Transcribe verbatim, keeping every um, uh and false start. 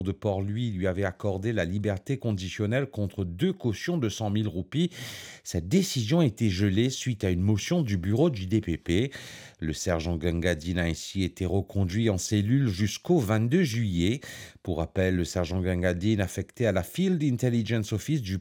de Port, lui, lui avait accordé la liberté conditionnelle contre deux cautions de cent mille roupies. Sa décision a été gelée suite à une motion du bureau du D P P. Le sergent Gangadine a ainsi été reconduit en cellule jusqu'au vingt-deux juillet. Pour rappel, le sergent Gangadine, affecté à la Field Intelligence Office du